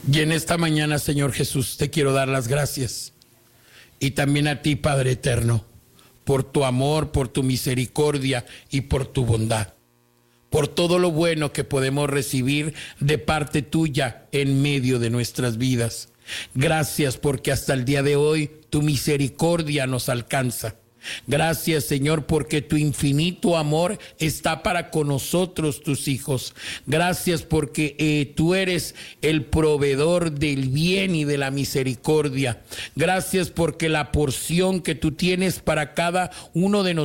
Y en esta mañana, Señor Jesús, te quiero dar las gracias. Y también a ti, Padre eterno, por tu amor, por tu misericordia y por tu bondad. Por todo lo bueno que podemos recibir de parte tuya en medio de nuestras vidas. Gracias porque hasta el día de hoy tu misericordia nos alcanza. Gracias, Señor, porque tu infinito amor está para con nosotros, tus hijos. Gracias porque tú eres el proveedor del bien y de la misericordia. Gracias porque la porción que tú tienes para cada uno de nosotros